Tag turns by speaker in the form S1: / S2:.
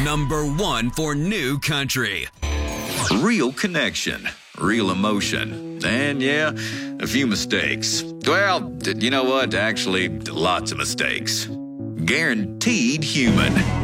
S1: Number 1 for new country.
S2: Real connection, real emotion, and yeah, a few mistakes. Well, you know what? Actually, lots of mistakes. Guaranteed human.